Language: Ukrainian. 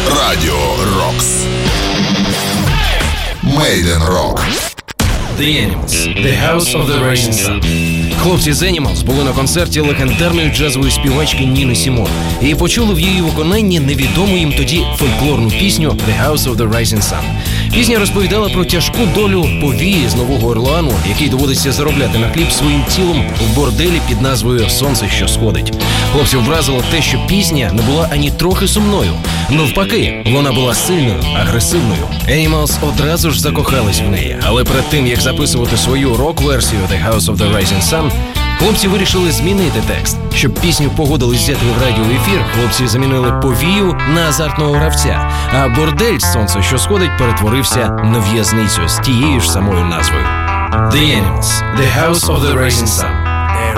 Радіо Рокс. Made in Rock. The Animals. The House of the Rising Sun. Хлопці з Animals були на концерті легендарної джазової співачки Ніни Сімон і почули в її виконанні невідому їм тоді фольклорну пісню The House of the Rising Sun. Пісня розповідала про тяжку долю повії з Нового Орлеану, який доводиться заробляти на хліб своїм тілом в борделі під назвою «Сонце, що сходить». Хлопців вразило те, що пісня не була ані трохи сумною. Навпаки, вона була сильною, агресивною. Animals одразу ж закохались в неї, але перед тим, як записувати свою рок-версію The House of the Rising Sun, хлопці вирішили змінити текст. Щоб пісню погодились взяти в радіоефір, хлопці замінили повію на азартного гравця, а бордель «Сонце, що сходить» перетворився на в'язницю з тією ж самою назвою. The Animals. The House of the Rising Sun.